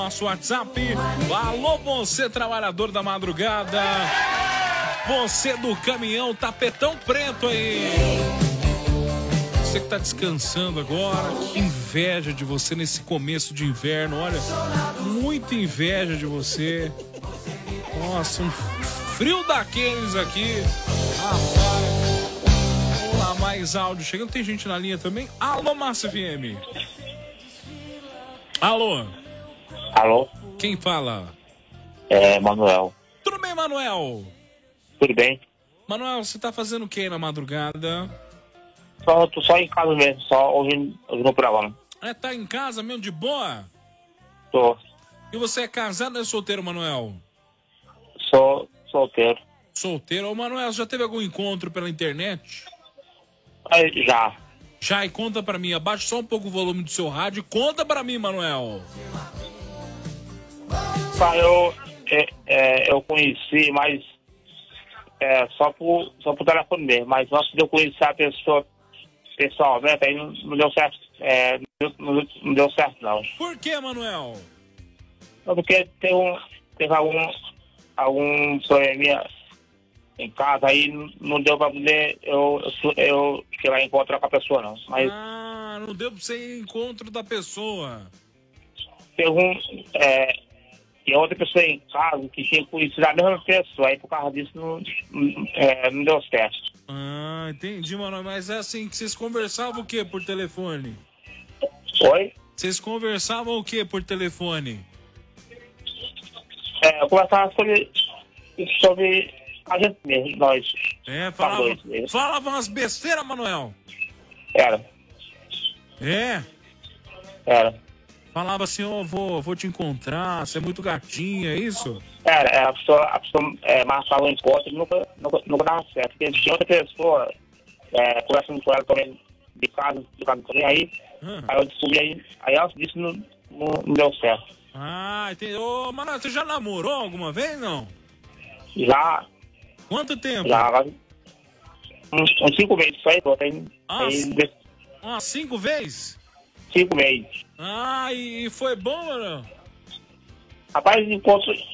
Nosso WhatsApp. Alô, você trabalhador da madrugada. Você do caminhão tapetão preto aí. Você que tá descansando agora. Que inveja de você nesse começo de inverno. Olha, muita inveja de você. Nossa, um frio daqueles aqui. Rapaz. Vamos lá, mais áudio chegando. Tem gente na linha também. Alô, Massa FM. Alô. Alô? Quem fala? É, Manuel. Tudo bem, Manuel? Tudo bem? Manuel, você tá fazendo o que na madrugada? Tô só em casa mesmo, só ouvindo o programa. Tá em casa mesmo, de boa? Tô. E você é casado ou é solteiro, Manuel? Sou solteiro. Solteiro. Ô, Manuel, já teve algum encontro pela internet? Já. Já, e conta pra mim. Abaixa só um pouco o volume do seu rádio e conta pra mim, Manuel. Eu conheci, mas só por telefone mesmo. Mas antes de eu conhecer a pessoa pessoalmente, aí não deu certo. Não deu certo, não. Por que, Manuel? Porque teve algum probleminha em casa, aí não deu pra poder eu chegar a encontrar com a pessoa, não. Mas não deu pra você ir em encontro da pessoa. Tinha outra pessoa em casa que tinha conhecido a mesma pessoa, aí por causa disso não deu certo. Entendi, mano. Mas é assim, que vocês conversavam o que por telefone? Oi? Vocês conversavam o que por telefone? Eu conversava sobre a gente mesmo, nós. Falava umas besteiras, Manuel? Era. Falava assim, vou te encontrar, você é muito gatinha, é isso? A pessoa marcava um encontro e nunca dava certo. Porque tinha outra pessoa conversando com ela também de casa também, aí eu descobri, aí antes disso não deu certo. Entendi. Ô, Manuel, você já namorou alguma vez, não? Já. Quanto tempo? Já, uns 5 meses, só aí, Umas 5 vezes? 5 meses. E foi bom, mano? Rapaz, encontro